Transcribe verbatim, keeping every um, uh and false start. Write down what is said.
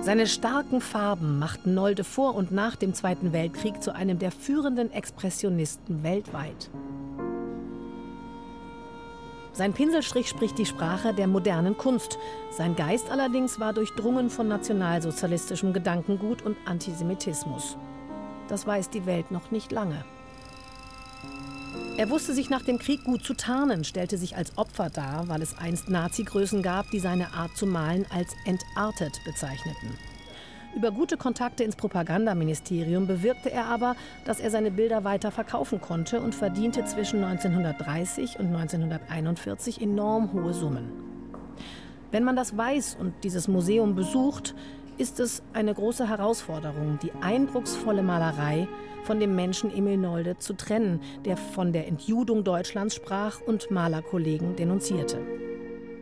Seine starken Farben machten Nolde vor und nach dem Zweiten Weltkrieg zu einem der führenden Expressionisten weltweit. Sein Pinselstrich spricht die Sprache der modernen Kunst. Sein Geist allerdings war durchdrungen von nationalsozialistischem Gedankengut und Antisemitismus. Das weiß die Welt noch nicht lange. Er wusste sich nach dem Krieg gut zu tarnen, stellte sich als Opfer dar, weil es einst Nazi-Größen gab, die seine Art zu malen als entartet bezeichneten. Über gute Kontakte ins Propagandaministerium bewirkte er aber, dass er seine Bilder weiter verkaufen konnte und verdiente zwischen neunzehnhundertdreißig und neunzehnhunderteinundvierzig enorm hohe Summen. Wenn man das weiß und dieses Museum besucht, ist es eine große Herausforderung, die eindrucksvolle Malerei von dem Menschen Emil Nolde zu trennen, der von der Entjudung Deutschlands sprach und Malerkollegen denunzierte.